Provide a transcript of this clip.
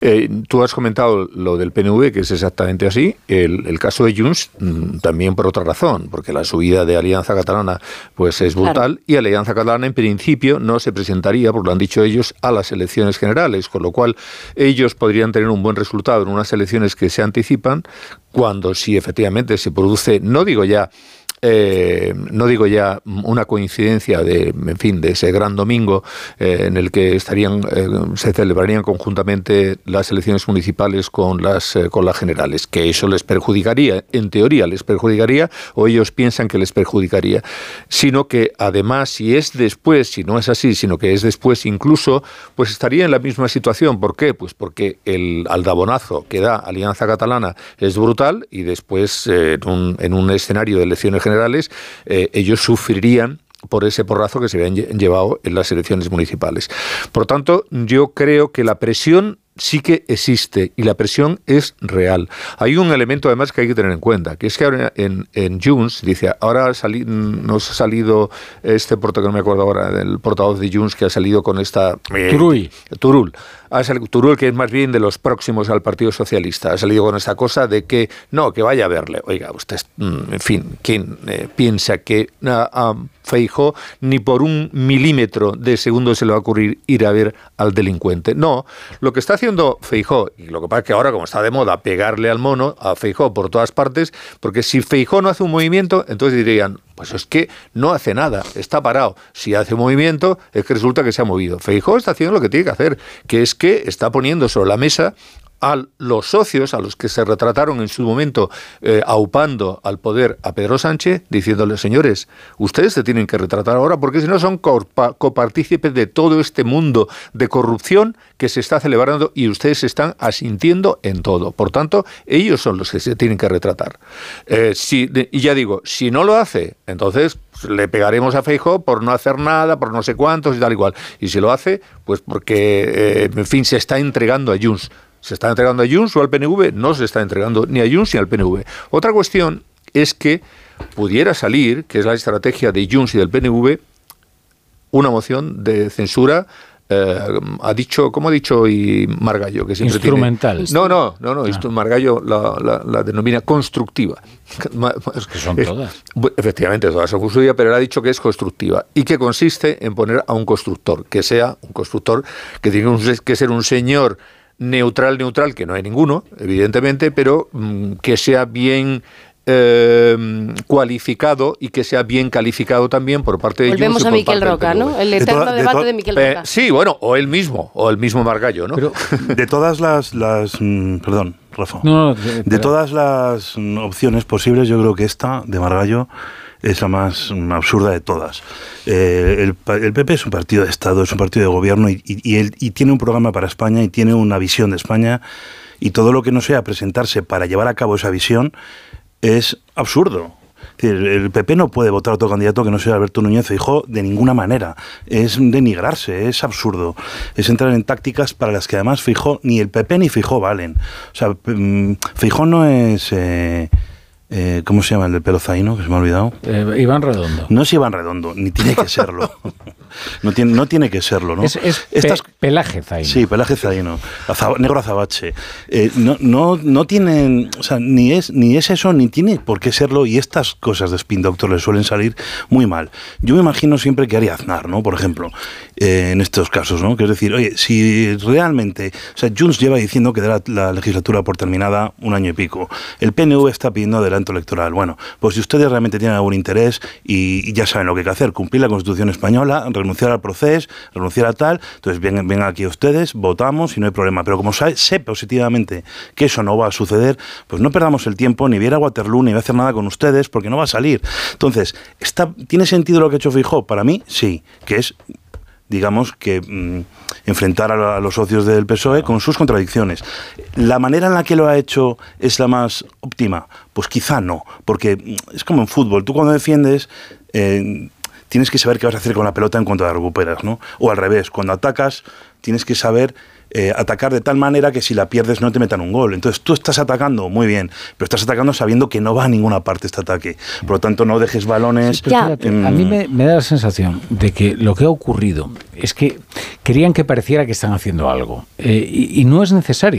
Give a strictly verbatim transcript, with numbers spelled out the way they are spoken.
Eh, tú has comentado lo del P N V, que es exactamente así. El, el caso de Junts mmm, también por otra razón, porque la subida de Alianza Catalana pues es brutal, claro. Y Alianza Catalana en principio no se presentaría, porque lo han dicho ellos, a las elecciones generales, con lo cual ellos podrían tener un buen resultado en unas elecciones que se anticipan, cuando si efectivamente se produce, no digo ya Eh, no digo ya una coincidencia de, en fin, de ese gran domingo eh, en el que estarían, eh, se celebrarían conjuntamente las elecciones municipales con las eh, con las generales, que eso les perjudicaría, en teoría les perjudicaría, o ellos piensan que les perjudicaría, sino que además si es después, si no es así, sino que es después incluso, pues estaría en la misma situación. ¿Por qué? Pues porque el aldabonazo que da Alianza Catalana es brutal y después eh, en, un, en un escenario de elecciones generales generales, eh, ellos sufrirían por ese porrazo que se habían llevado en las elecciones municipales. Por lo tanto, yo creo que la presión sí que existe y la presión es real. Hay un elemento además que hay que tener en cuenta, que es que ahora en, en Junts, dice, ahora sali, nos ha salido este portavoz, no me acuerdo ahora, el portavoz de Junts que ha salido con esta... Eh, Turull. Turull. Ha salido, Turull, que es más bien de los próximos al Partido Socialista, ha salido con esta cosa de que, no, que vaya a verle. Oiga, usted, en fin, ¿quién eh, piensa que a, a Feijóo ni por un milímetro de segundo se le va a ocurrir ir a ver al delincuente? No, lo que está haciendo Feijóo, y lo que pasa es que ahora, como está de moda pegarle al mono a Feijóo por todas partes, porque si Feijóo no hace un movimiento, entonces dirían, pues es que no hace nada, está parado. Si hace un movimiento, es que resulta que se ha movido. Feijóo está haciendo lo que tiene que hacer, que es que está poniendo sobre la mesa a los socios, a los que se retrataron en su momento eh, aupando al poder a Pedro Sánchez, diciéndoles, señores, ustedes se tienen que retratar ahora porque si no son copa- copartícipes de todo este mundo de corrupción que se está celebrando y ustedes se están asintiendo en todo. Por tanto, ellos son los que se tienen que retratar. Eh, si, de, y ya digo, si no lo hace, entonces le pegaremos a Feijóo por no hacer nada, por no sé cuántos y tal y cual. Y si lo hace, pues porque, eh, en fin, se está entregando a Junts. ¿Se está entregando a Junts o al P N V? No se está entregando ni a Junts ni al P N V. Otra cuestión es que pudiera salir, que es la estrategia de Junts y del P N V, una moción de censura. Eh, ha dicho, ¿cómo ha dicho hoy Margallo? Que siempre instrumental. Tiene, no, no, no, no. Ah. Margallo la, la, la denomina constructiva. Es que son todas. Efectivamente, todas son constructivas, pero él ha dicho que es constructiva y que consiste en poner a un constructor, que sea un constructor, que tiene que ser un señor neutral, neutral, que no hay ninguno, evidentemente, pero mmm, que sea bien eh, cualificado y que sea bien calificado también por parte de Volvemos Junts a Miquel Roca, ¿no? El eterno de toda, debate de, to- de Miquel Roca. Eh, sí, bueno, o él mismo, o el mismo Margallo, ¿no? Pero de todas las... las mmm, perdón, Rafa. No, no, de, de todas las opciones posibles, yo creo que esta, de Margallo, es la más absurda de todas. Eh, el, el P P es un partido de Estado, es un partido de gobierno y, y, y, él, y tiene un programa para España y tiene una visión de España, y todo lo que no sea presentarse para llevar a cabo esa visión es absurdo. Es decir, el P P no puede votar a otro candidato que no sea Alberto Núñez Feijóo de ninguna manera. Es denigrarse, es absurdo. Es entrar en tácticas para las que además Feijóo, ni el P P ni Feijóo valen. O sea, Feijóo no es... Eh, Eh, ¿Cómo se llama el del pelo zaino? Que se me ha olvidado. Eh, Iván Redondo. No es Iván Redondo, ni tiene que serlo. No tiene, no tiene que serlo, ¿no? Es, es Estas, pe- pelaje zaino. Sí, pelaje zaino. Azab, negro azabache. Eh, no, no, no tienen... O sea, ni es, ni es eso, ni tiene por qué serlo, y estas cosas de Spin Doctor les suelen salir muy mal. Yo me imagino siempre que haría Aznar, ¿no? Por ejemplo, eh, en estos casos, ¿no? Que es decir, oye, si realmente... O sea, Junts lleva diciendo que da la, la legislatura por terminada un año y pico. El P N V está pidiendo adelanto electoral. Bueno, pues si ustedes realmente tienen algún interés y, y ya saben lo que hay que hacer, cumplir la Constitución española, renunciar al proceso, renunciar a tal, entonces vengan, vengan aquí ustedes, votamos y no hay problema. Pero como sabe, sé positivamente que eso no va a suceder, pues no perdamos el tiempo, ni viera Waterloo, ni voy a hacer nada con ustedes, porque no va a salir. Entonces, ¿está, ¿tiene sentido lo que ha hecho Feijóo? Para mí, sí, que es... digamos que mmm, enfrentar a, a los socios del P S O E con sus contradicciones. ¿La manera en la que lo ha hecho es la más óptima? Pues quizá no, porque es como en fútbol, tú cuando defiendes eh, tienes que saber qué vas a hacer con la pelota en cuanto la recuperas, ¿no? O al revés, cuando atacas tienes que saber eh, atacar de tal manera que si la pierdes no te metan un gol. Entonces tú estás atacando muy bien, pero estás atacando sabiendo que no va a ninguna parte este ataque. Por lo tanto, no dejes balones. Sí, fíjate, en... A mí me, me da la sensación de que lo que ha ocurrido es que querían que pareciera que están haciendo algo eh, y, y no es necesario.